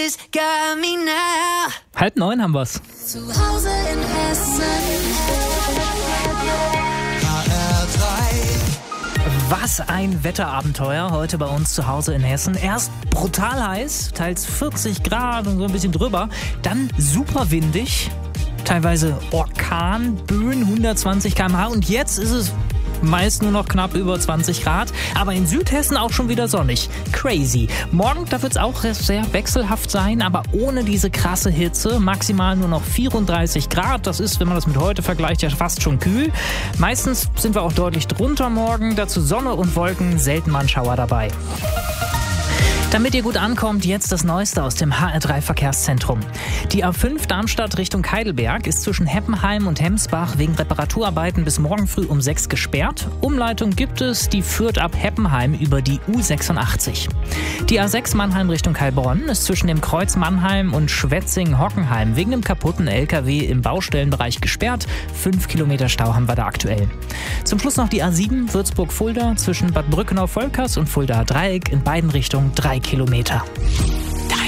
Always got me now. 8:30 haben wir's. Zu Hause in Hessen. Was ein Wetterabenteuer heute bei uns zu Hause in Hessen. Erst brutal heiß, teils 40 Grad und so ein bisschen drüber. Dann super windig, teilweise Orkanböen, 120 km/h. Und jetzt ist es meist nur noch knapp über 20 Grad. Aber in Südhessen auch schon wieder sonnig. Crazy. Morgen, da wird es auch sehr wechselhaft sein, aber ohne diese krasse Hitze. Maximal nur noch 34 Grad. Das ist, wenn man das mit heute vergleicht, ja fast schon kühl. Meistens sind wir auch deutlich drunter morgen. Dazu Sonne und Wolken, selten mal ein Schauer dabei. Damit ihr gut ankommt, jetzt das Neueste aus dem HR3 Verkehrszentrum. Die A5 Darmstadt Richtung Heidelberg ist zwischen Heppenheim und Hemsbach wegen Reparaturarbeiten bis morgen früh um 6 gesperrt. Umleitung gibt es, die führt ab Heppenheim über die U86. Die A6 Mannheim Richtung Heilbronn ist zwischen dem Kreuz Mannheim und Schwetzingen-Hockenheim wegen einem kaputten LKW im Baustellenbereich gesperrt. 5 Kilometer Stau haben wir da aktuell. Zum Schluss noch die A7 Würzburg-Fulda zwischen Bad Brückenau-Volkers und Fuldaer Dreieck in beiden Richtungen 3 Kilometer.